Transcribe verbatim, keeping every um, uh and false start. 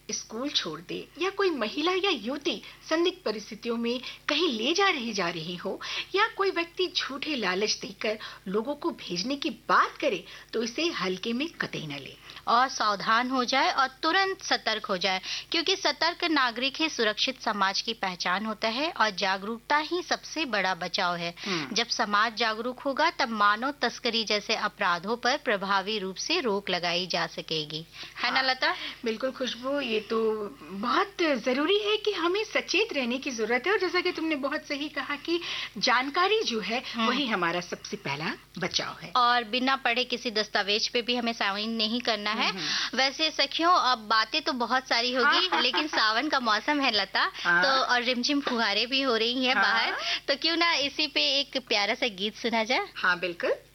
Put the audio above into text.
School छोड़ दे या कोई महिला या युवती संदिग्ध परिस्थितियों में कहीं ले जा रही जा रही हो या कोई व्यक्ति झूठे लालच देकर लोगों को भेजने की बात करे तो इसे हल्के में कतई न ले और सावधान हो जाए और तुरंत सतर्क हो जाए, क्योंकि सतर्क नागरिक ही सुरक्षित समाज की पहचान होता है और जागरूकता ही सबसे बड़ा बचाव है। जब समाज जागरूक होगा तब मानव तस्करी जैसे अपराधों पर प्रभावी रूप से रोक लगाई जा सकेगी, है ना लता? बिल्कुल खुशबू, ये तो बहुत जरूरी है कि हमें सचेत रहने की जरूरत है और जैसा कि तुमने बहुत सही कहा कि जानकारी जो है वही हमारा सबसे पहला बचाव है और बिना पढ़े किसी दस्तावेज पे भी हमें साइन नहीं करना है। वैसे सखियों, अब बातें तो बहुत सारी होगी लेकिन सावन का मौसम है लता, तो और रिमझिम फुहारे भी हो रही हैं बाहर, तो क्यों ना इसी पे एक प्यारा सा गीत सुना जाए? हाँ बिल्कुल।